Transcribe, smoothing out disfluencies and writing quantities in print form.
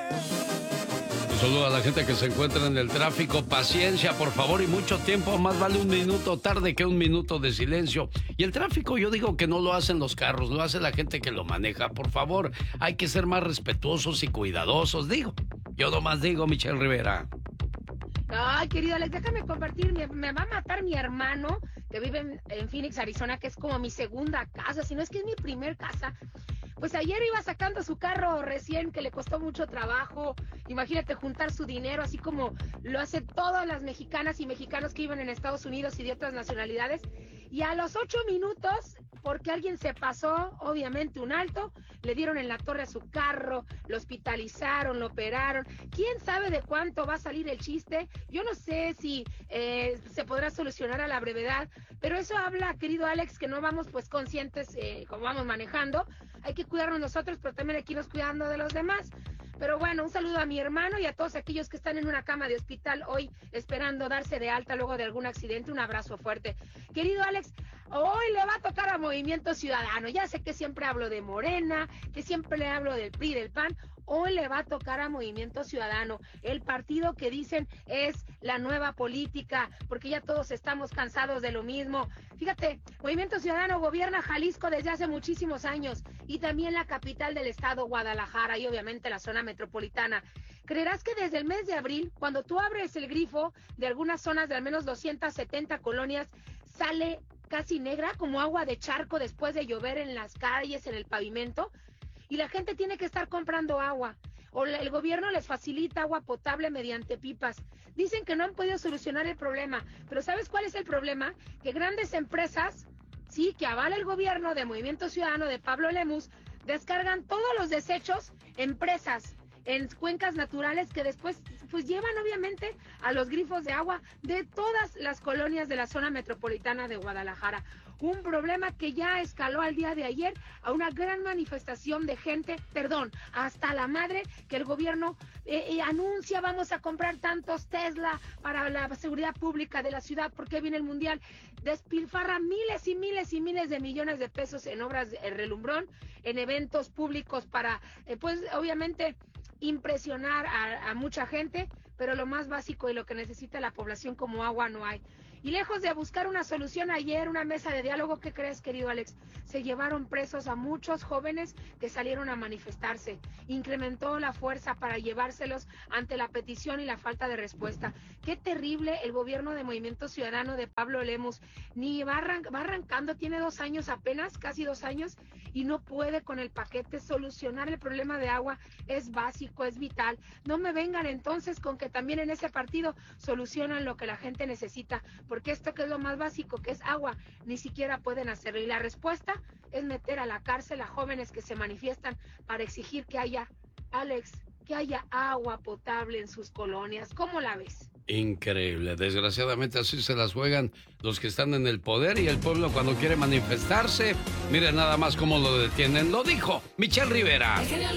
Un saludo a la gente que se encuentra en el tráfico. Paciencia, por favor, y mucho tiempo. Más vale un minuto tarde que un minuto de silencio. Y el tráfico, yo digo que no lo hacen los carros, lo hace la gente que lo maneja. Por favor, hay que ser más respetuosos y cuidadosos. Yo nomás digo, Michelle Rivera. Ay, querido Alex, déjame compartir. Me va a matar mi hermano que vive en Phoenix, Arizona, que es como mi segunda casa, si no es que es mi primer casa. Pues ayer iba sacando su carro recién, que le costó mucho trabajo. Imagínate juntar su dinero, así como lo hacen todas las mexicanas y mexicanos que viven en Estados Unidos y de otras nacionalidades. Y a los 8 minutos, porque alguien se pasó, obviamente un alto, le dieron en la torre a su carro, lo hospitalizaron, lo operaron. ¿Quién sabe de cuánto va a salir el chiste? Yo no sé si se podrá solucionar a la brevedad, pero eso habla, querido Alex, que no vamos pues conscientes como vamos manejando. Hay que cuidarnos nosotros, pero también hay que irnos cuidando de los demás. Pero bueno, un saludo a mi hermano y a todos aquellos que están en una cama de hospital hoy esperando darse de alta luego de algún accidente. Un abrazo fuerte. Querido Alex, hoy le va a tocar a Movimiento Ciudadano. Ya sé que siempre hablo de Morena, que siempre le hablo del PRI, del PAN. Hoy le va a tocar a Movimiento Ciudadano, el partido que dicen es la nueva política, porque ya todos estamos cansados de lo mismo. Fíjate, Movimiento Ciudadano gobierna Jalisco desde hace muchísimos años y también la capital del estado, Guadalajara, y obviamente la zona metropolitana. ¿Creerás que desde el mes de abril, cuando tú abres el grifo de algunas zonas de al menos 270 colonias, sale casi negra como agua de charco después de llover en las calles, en el pavimento? Y la gente tiene que estar comprando agua, o el gobierno les facilita agua potable mediante pipas. Dicen que no han podido solucionar el problema, pero ¿sabes cuál es el problema? Que grandes empresas, sí, que avala el gobierno de Movimiento Ciudadano de Pablo Lemus, descargan todos los desechos en presas, en cuencas naturales que después pues llevan obviamente a los grifos de agua de todas las colonias de la zona metropolitana de Guadalajara. Un problema que ya escaló al día de ayer a una gran manifestación de gente, hasta la madre, que el gobierno anuncia vamos a comprar tantos Tesla para la seguridad pública de la ciudad porque viene el mundial. Despilfarra miles y miles y miles de millones de pesos en obras de relumbrón, en eventos públicos para, pues obviamente, impresionar a mucha gente, pero lo más básico y lo que necesita la población como agua no hay. Y lejos de buscar una solución ayer, una mesa de diálogo, ¿qué crees, querido Alex? Se llevaron presos a muchos jóvenes que salieron a manifestarse. Incrementó la fuerza para llevárselos ante la petición y la falta de respuesta. Qué terrible el gobierno de Movimiento Ciudadano de Pablo Lemus. Ni va arrancando, tiene 2 años apenas, casi 2 años, y no puede con el paquete solucionar el problema de agua. Es básico, es vital. No me vengan entonces con que también en ese partido solucionan lo que la gente necesita, porque esto que es lo más básico, que es agua, ni siquiera pueden hacerlo. Y la respuesta es meter a la cárcel a jóvenes que se manifiestan para exigir que haya, Alex, que haya agua potable en sus colonias. ¿Cómo la ves? Increíble. Desgraciadamente así se las juegan los que están en el poder, y el pueblo cuando quiere manifestarse, miren nada más cómo lo detienen. Lo dijo Michelle Rivera.